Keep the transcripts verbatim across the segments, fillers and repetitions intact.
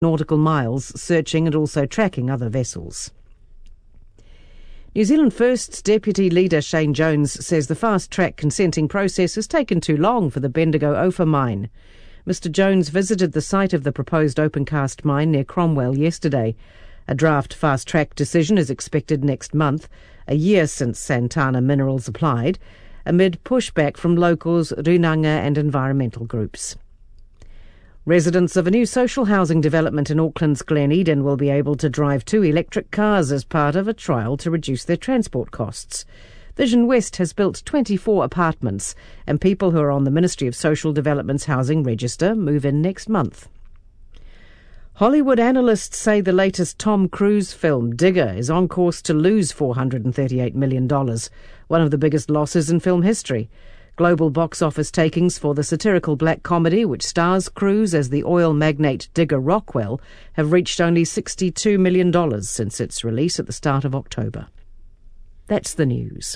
nautical miles, searching and also tracking other vessels. New Zealand First's Deputy Leader Shane Jones says the fast-track consenting process has taken too long for the Bendigo Ophir mine. Mister Jones visited the site of the proposed open-cast mine near Cromwell yesterday. A draft fast-track decision is expected next month, a year since Santana Minerals applied, amid pushback from locals, Runanga and environmental groups. Residents of a new social housing development in Auckland's Glen Eden will be able to drive two electric cars as part of a trial to reduce their transport costs. Vision West has built twenty-four apartments, and people who are on the Ministry of Social Development's housing register move in next month. Hollywood analysts say the latest Tom Cruise film, Digger, is on course to lose four hundred thirty-eight million dollars, one of the biggest losses in film history. Global box office takings for the satirical black comedy, which stars Cruise as the oil magnate Digger Rockwell, have reached only sixty-two million dollars since its release at the start of October. That's the news.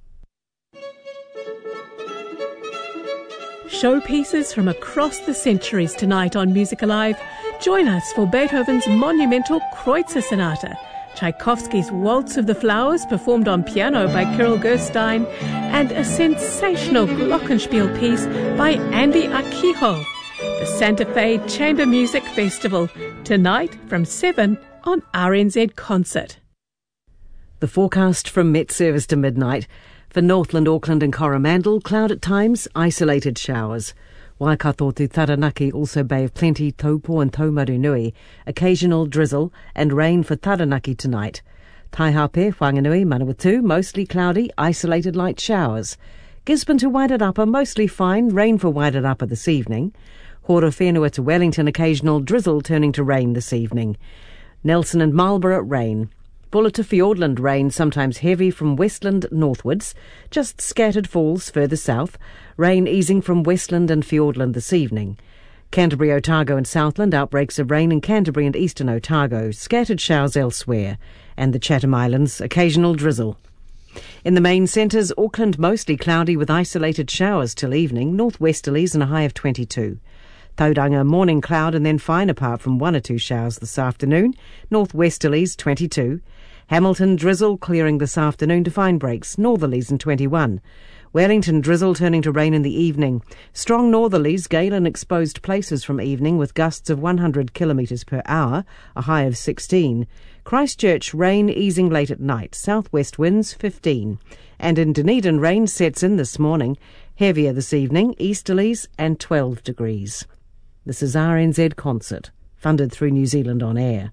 Showpieces from across the centuries tonight on Music Alive. Join us for Beethoven's monumental Kreutzer Sonata, Tchaikovsky's Waltz of the Flowers performed on piano by Kirill Gerstein, and a sensational glockenspiel piece by Andy Akiho. The Santa Fe Chamber Music Festival, tonight from seven on R N Z Concert. The forecast from Met Service to midnight. For Northland, Auckland and Coromandel, cloud at times, isolated showers. Waikato to Taranaki, also Bay of Plenty, Taupo and Taumarunui, occasional drizzle and rain for Taranaki tonight. Taihape, Whanganui, Manawatu, mostly cloudy, isolated light showers. Gisborne to Wairarapa, mostly fine, rain for Wairarapa this evening. Horowhenua to Wellington, occasional drizzle turning to rain this evening. Nelson and Marlborough, rain. Buller to Fiordland, rain, sometimes heavy from Westland northwards, just scattered falls further south, rain easing from Westland and Fiordland this evening. Canterbury, Otago and Southland, outbreaks of rain in Canterbury and eastern Otago, scattered showers elsewhere, and the Chatham Islands, occasional drizzle. In the main centres, Auckland mostly cloudy with isolated showers till evening, northwesterlies and a high of twenty-two. Tauranga, morning cloud and then fine apart from one or two showers this afternoon, northwesterlies twenty-two. Hamilton, drizzle clearing this afternoon to fine breaks, northerlies and twenty-one. Wellington, drizzle turning to rain in the evening. Strong northerlies, gale in exposed places from evening with gusts of one hundred kilometres per hour, a high of sixteen. Christchurch, rain easing late at night, southwest winds fifteen. And in Dunedin, rain sets in this morning, heavier this evening, easterlies and twelve degrees. This is R N Z Concert, funded through New Zealand On Air.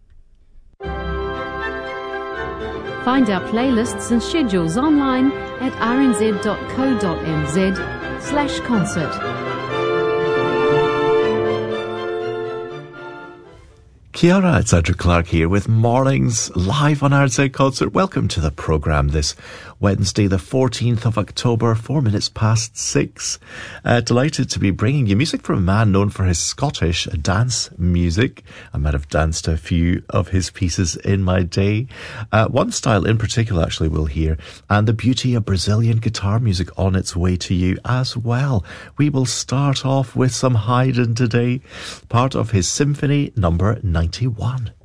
Find our playlists and schedules online at rnz.co.nz slash concert. Kia ora, it's Andrew Clark here with Mornings live on R N Z Concert. Welcome to the programme this Wednesday, the fourteenth of October, four minutes past six. Uh, delighted to be bringing you music from a man known for his Scottish dance music. I might have danced a few of his pieces in my day. Uh, one style in particular actually we'll hear, and the beauty of Brazilian guitar music on its way to you as well. We will start off with some Haydn today, part of his Symphony number ninety-one.